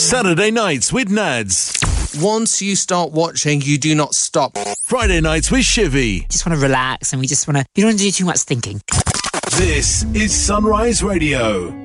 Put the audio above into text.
Saturday nights with Nads. Once you start watching, you do not stop. Friday nights with Shivy. Just want to relax and we just want to, you don't want to do too much thinking. This is Sunrise Radio.